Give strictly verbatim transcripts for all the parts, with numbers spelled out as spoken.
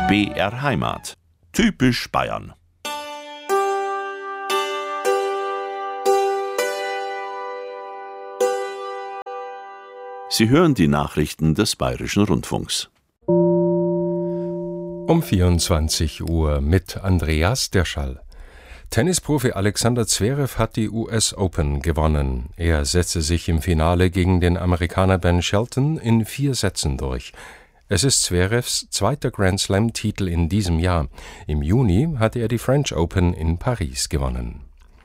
B R Heimat. Typisch Bayern. Sie hören die Nachrichten des Bayerischen Rundfunks. Um vierundzwanzig Uhr mit Andreas Derschall. Tennisprofi Alexander Zverev hat die U S Open gewonnen. Er setzte sich im Finale gegen den Amerikaner Ben Shelton in vier Sätzen durch. Es ist Zverevs zweiter Grand-Slam-Titel in diesem Jahr. Im Juni hatte er die French Open in Paris gewonnen.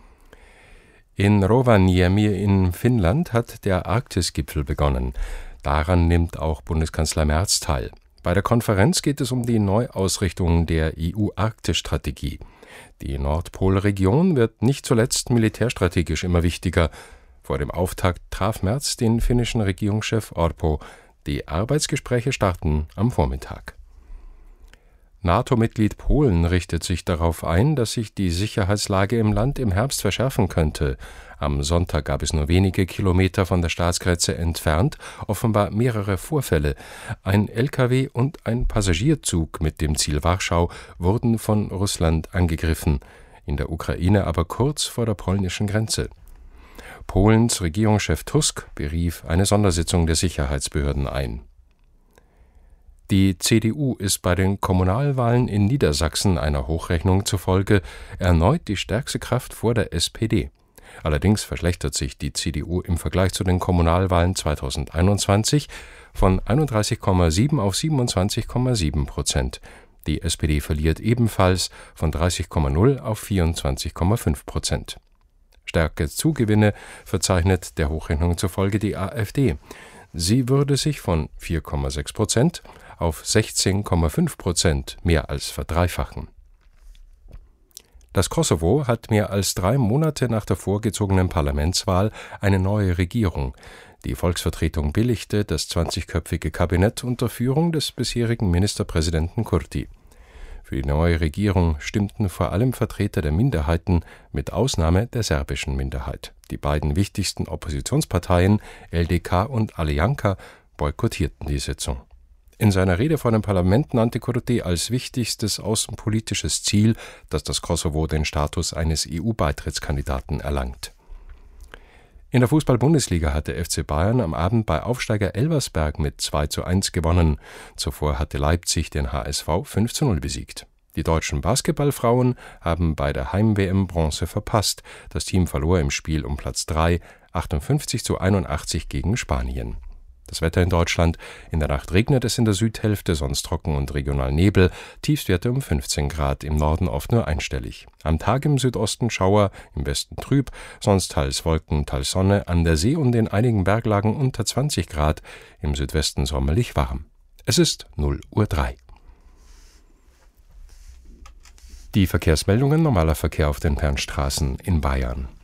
In Rovaniemi in Finnland hat der Arktisgipfel begonnen. Daran nimmt auch Bundeskanzler Merz teil. Bei der Konferenz geht es um die Neuausrichtung der E U-Arktis-Strategie. Die Nordpolregion wird nicht zuletzt militärstrategisch immer wichtiger. Vor dem Auftakt traf Merz den finnischen Regierungschef Orpo. Die Arbeitsgespräche starten am Vormittag. NATO-Mitglied Polen richtet sich darauf ein, dass sich die Sicherheitslage im Land im Herbst verschärfen könnte. Am Sonntag gab es nur wenige Kilometer von der Staatsgrenze entfernt offenbar mehrere Vorfälle. Ein L K W und ein Passagierzug mit dem Ziel Warschau wurden von Russland angegriffen, in der Ukraine aber kurz vor der polnischen Grenze. Polens Regierungschef Tusk berief eine Sondersitzung der Sicherheitsbehörden ein. Die C D U ist bei den Kommunalwahlen in Niedersachsen einer Hochrechnung zufolge erneut die stärkste Kraft vor der S P D. Allerdings verschlechtert sich die C D U im Vergleich zu den Kommunalwahlen zweitausendeinundzwanzig von einunddreißig Komma sieben auf siebenundzwanzig Komma sieben Prozent. Die S P D verliert ebenfalls von dreißig Komma null auf vierundzwanzig Komma fünf Prozent. Stärke Zugewinne verzeichnet der Hochrechnung zufolge die AfD. Sie würde sich von vier Komma sechs Prozent auf sechzehn Komma fünf Prozent mehr als verdreifachen. Das Kosovo hat mehr als drei Monate nach der vorgezogenen Parlamentswahl eine neue Regierung. Die Volksvertretung billigte das zwanzigköpfige Kabinett unter Führung des bisherigen Ministerpräsidenten Kurti. Für die neue Regierung stimmten vor allem Vertreter der Minderheiten, mit Ausnahme der serbischen Minderheit. Die beiden wichtigsten Oppositionsparteien, L D K und Alianka, boykottierten die Sitzung. In seiner Rede vor dem Parlament nannte Kurti als wichtigstes außenpolitisches Ziel, dass das Kosovo den Status eines E U-Beitrittskandidaten erlangt. In der Fußball-Bundesliga hatte F C Bayern am Abend bei Aufsteiger Elversberg mit zwei zu eins gewonnen. Zuvor hatte Leipzig den H S V fünf zu null besiegt. Die deutschen Basketballfrauen haben bei der Heim-W M Bronze verpasst. Das Team verlor im Spiel um Platz drei, achtundfünfzig zu einundachtzig gegen Spanien. Das Wetter in Deutschland: In der Nacht regnet es in der Südhälfte, sonst trocken und regional Nebel, Tiefstwerte um fünfzehn Grad, im Norden oft nur einstellig. Am Tag im Südosten Schauer, im Westen trüb, sonst teils Wolken, teils Sonne, an der See und in einigen Berglagen unter zwanzig Grad, im Südwesten sommerlich warm. Es ist null Uhr drei. Die Verkehrsmeldungen: Normaler Verkehr auf den Fernstraßen in Bayern.